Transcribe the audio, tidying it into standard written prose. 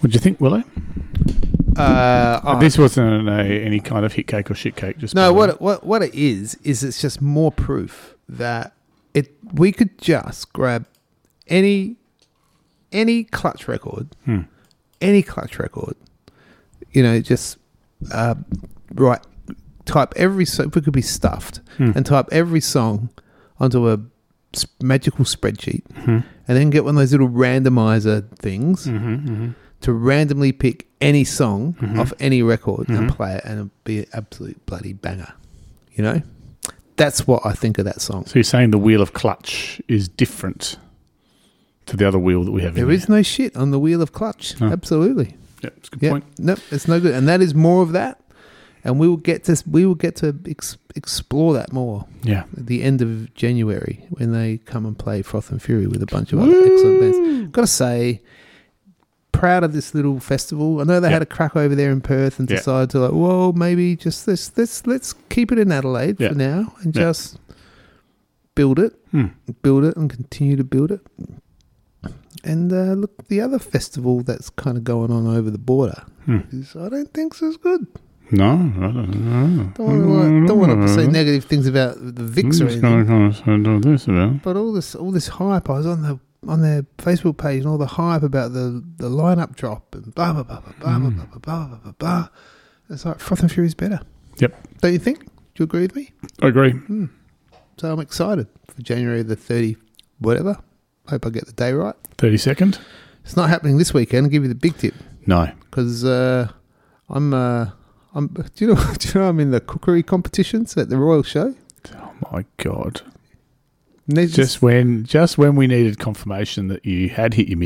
What do you think, Willow? This wasn't any kind of hit cake or shit cake. Just no. What it is it's just more proof that we could just grab any Clutch record, just type every song. If we could be stuffed and type every song onto a magical spreadsheet, and then get one of those little randomizer things to randomly pick any song off any record and play it, and it'll be an absolute bloody banger. You know, that's what I think of that song. So you're saying the Wheel of Clutch is different to the other wheel that we have? There is no shit on the Wheel of Clutch. Oh. Absolutely. Yeah, that's a good point. No, it's no good, and that is more of that. And we will get to explore that more. Yeah, at the end of January when they come and play Froth and Fury with a bunch of other excellent bands. Got to say, proud of this little festival. I know they had a crack over there in Perth and decided to maybe just let's keep it in Adelaide for now and just build it, and continue to build it. And look, the other festival that's kind of going on over the border is I don't think so good. No, I don't know. Don't want to say negative things about the Vix or anything. But all this hype, I was on their Facebook page and all the hype about the lineup drop and blah blah blah blah blah blah blah blah blah blah. It's like Froth and Fury is better. Yep. Don't you think? Do you agree with me? I agree. So I'm excited for January the 30th, whatever. Hope I get the day right. 32nd. It's not happening this weekend. I'll give you the big tip. No, because I'm. Do you know I'm in the cookery competitions at the Royal Show? Oh my God! Just when we needed confirmation that you had hit your